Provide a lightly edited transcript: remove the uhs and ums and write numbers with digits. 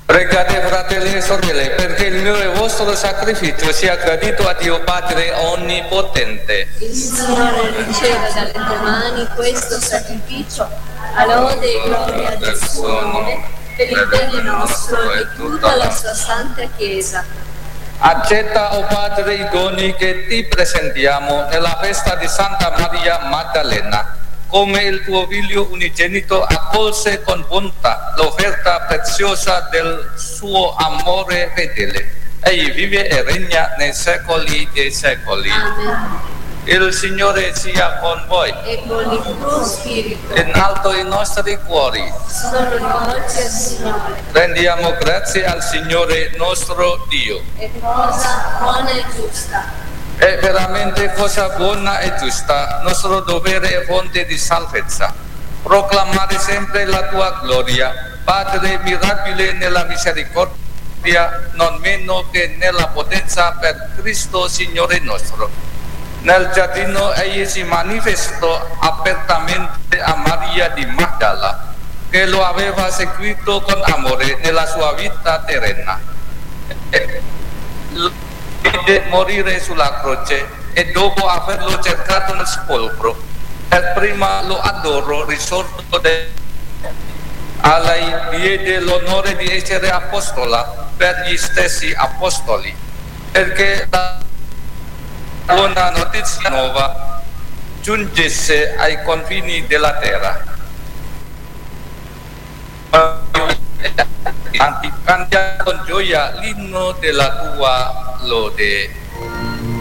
Pregate, fratelli e sorelle, perché il mio e vostro sacrificio sia gradito a Dio Padre Onnipotente. Il Signore riceva dalle tue mani questo sacrificio a lode e gloria del suo nome, per il bene nostro e tutta la sua santa Chiesa. Accetta, o Padre, i doni che ti presentiamo nella festa di Santa Maria Maddalena, come il tuo Figlio unigenito accolse con bontà l'offerta preziosa del suo amore fedele. Egli vive e regna nei secoli dei secoli. Amen. Il Signore sia con voi. E con il tuo spirito. In alto i nostri cuori. Sono rivolti al Signore. Rendiamo grazie al Signore nostro Dio. È cosa buona e giusta. È veramente cosa buona e giusta, nostro dovere e fonte di salvezza, proclamare sempre la tua gloria, Padre mirabile nella misericordia, non meno che nella potenza per Cristo Signore nostro. Nel giardino egli si manifestò apertamente a Maria di Magdala, che lo aveva seguito con amore nella sua vita terrena. Lo vide morire sulla croce e dopo averlo cercato nel sepolcro, per prima lo adorò risorto a lei diede l'onore di essere apostola per gli stessi apostoli, perché la buona notizia nuova giungesse ai confini della terra. Cantiamo con gioia l'inno della tua lode.